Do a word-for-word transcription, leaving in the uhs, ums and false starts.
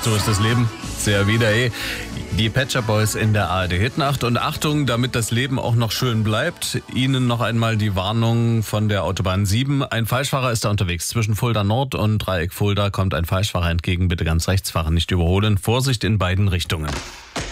So ist das Leben. Sehr wieder, ey. Die Pet Shop Boys in der A R D Hitnacht. Und Achtung, damit das Leben auch noch schön bleibt, Ihnen noch einmal die Warnung von der Autobahn sieben. Ein Falschfahrer ist da unterwegs. Zwischen Fulda Nord und Dreieck Fulda kommt ein Falschfahrer entgegen. Bitte ganz rechts fahren, nicht überholen. Vorsicht in beiden Richtungen.